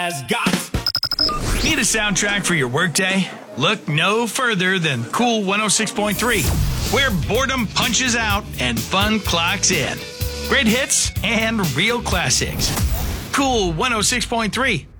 has got. Need a soundtrack for your workday? Look no further than Cool 106.3, where boredom punches out and fun clocks in. Great hits and real classics. Cool 106.3.